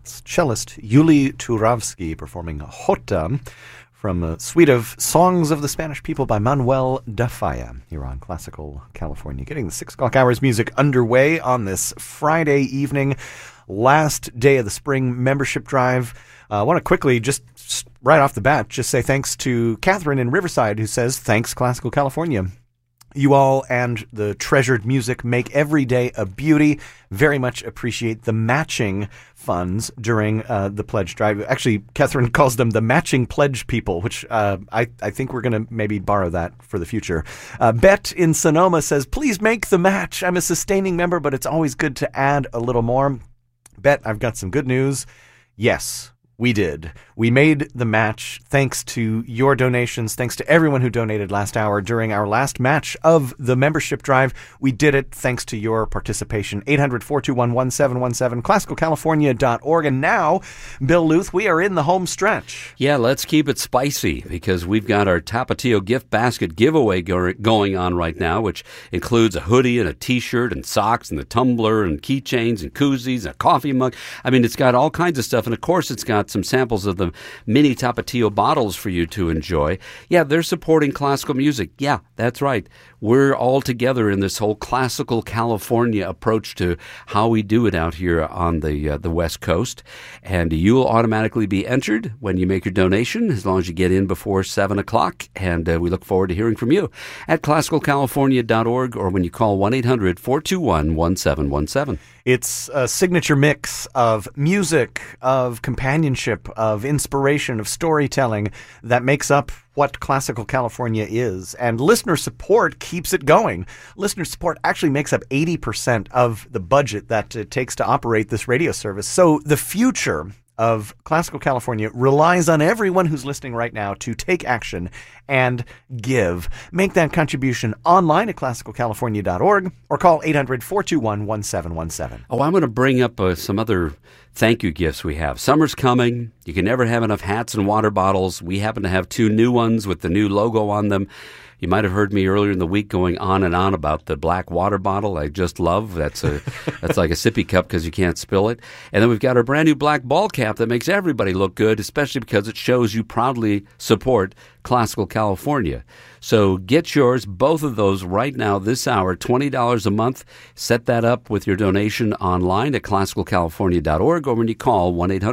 cellist Yuli Turavsky performing Jota from a suite of Songs of the Spanish People by Manuel da Falla here on Classical California. Getting the 6 o'clock hours music underway on this Friday evening, last day of the spring membership drive. I want to quickly, just right off the bat, just say thanks to Catherine in Riverside, who says, thanks, Classical California. You all and the treasured music make every day a beauty. Very much appreciate the matching funds during the pledge drive. Actually, Catherine calls them the matching pledge people, which I think we're going to maybe borrow that for the future. Bet in Sonoma says, please make the match. I'm a sustaining member, but it's always good to add a little more. Bet, I've got some good news. Yes, we did. We made the match thanks to your donations, thanks to everyone who donated last hour during our last match of the membership drive. We did it thanks to your participation. 800-421-1717, classicalcalifornia.org. And now, Bill Luth, we are in the home stretch. Yeah, let's keep it spicy because we've got our Tapatio gift basket giveaway going on right now, which includes a hoodie and a T-shirt and socks and the tumbler and keychains and koozies and a coffee mug. I mean, it's got all kinds of stuff. And, of course, it's got some samples of the mini Tapatio bottles for you to enjoy. Yeah, they're supporting classical music. Yeah, that's right. We're all together in this whole Classical California approach to how we do it out here on the West Coast. And you'll automatically be entered when you make your donation, as long as you get in before 7 o'clock. And we look forward to hearing from you at classicalcalifornia.org or when you call 1-800-421-1717. It's a signature mix of music, of companionship, of inspiration, of storytelling that makes up what Classical California is. And listener support keeps it going. Listener support actually makes up 80% of the budget that it takes to operate this radio service. So the future of Classical California relies on everyone who's listening right now to take action and give. Make that contribution online at classicalcalifornia.org or call 800-421-1717. Oh, I'm going to bring up some other thank you gifts we have. Summer's coming. You can never have enough hats and water bottles. We happen to have 2 new ones with the new logo on them. You might have heard me earlier in the week going on and on about the black water bottle I just love. That's like a sippy cup because you can't spill it. And then we've got our brand new black ball cap that makes everybody look good, especially because it shows you proudly support Classical California. So get yours, both of those right now this hour, $20 a month. Set that up with your donation online at classicalcalifornia.org or when you call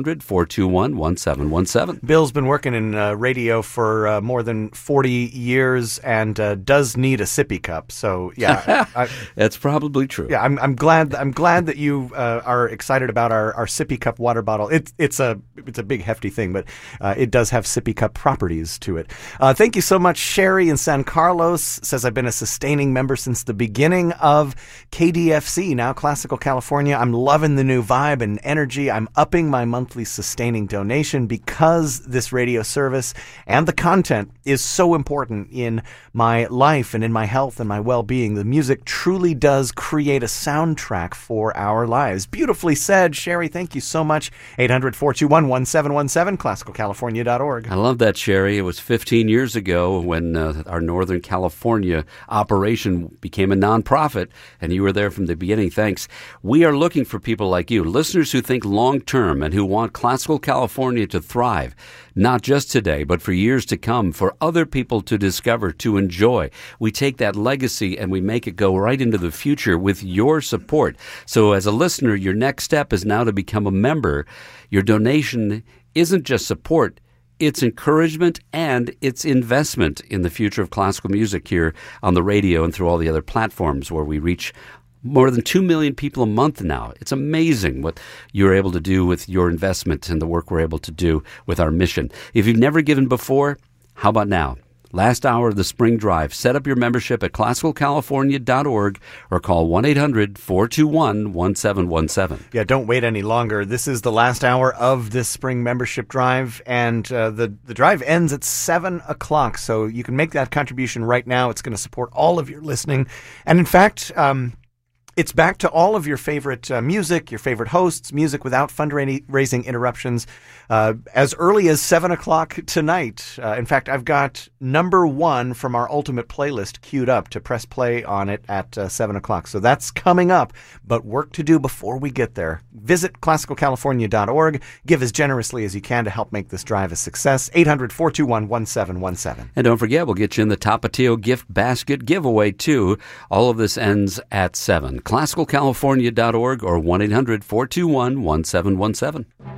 1-800-421-1717. Bill's been working in radio for more than 40 years and does need a sippy cup. So yeah, that's probably true. Yeah, I'm glad that you are excited about our sippy cup water bottle. It's a big hefty thing, but it does have sippy cup properties to it. Thank you so much, Sherry in San Carlos says, I've been a sustaining member since the beginning of KDFC, now Classical California. I'm loving the new vibe and energy. I'm upping my monthly sustaining donation because this radio service and the content is so important in my life and in my health and my well-being. The music truly does create a soundtrack for our lives. Beautifully said, Sherry. Thank you so much. 800-421-1717, classicalcalifornia.org. I love that, Sherry. It was 15 years ago when our Northern California operation became a nonprofit, and you were there from the beginning. Thanks. We are looking for people like you, listeners who think long-term and who want Classical California to thrive, not just today, but for years to come, for other people to discover, to enjoy. We take that legacy and we make it go right into the future with your support. So as a listener, your next step is now to become a member. Your donation isn't just support, it's encouragement and it's investment in the future of classical music here on the radio and through all the other platforms where we reach more than 2 million people a month now. It's amazing what you're able to do with your investment and the work we're able to do with our mission. If you've never given before, how about now? Last hour of the spring drive. Set up your membership at classicalcalifornia.org or call 1-800-421-1717. Yeah, don't wait any longer. This is the last hour of this spring membership drive, and the drive ends at 7 o'clock, so you can make that contribution right now. It's going to support all of your listening. And in fact, It's back to all of your favorite music, your favorite hosts, music without fundraising interruptions, as early as 7 o'clock tonight. In fact, I've got number 1 from our Ultimate playlist queued up to press play on it at 7 o'clock. So that's coming up, but work to do before we get there. Visit classicalcalifornia.org. Give as generously as you can to help make this drive a success. 800-421-1717. And don't forget, we'll get you in the Tapatio gift basket giveaway, too. All of this ends at 7. classicalcalifornia.org or 1-800-421-1717.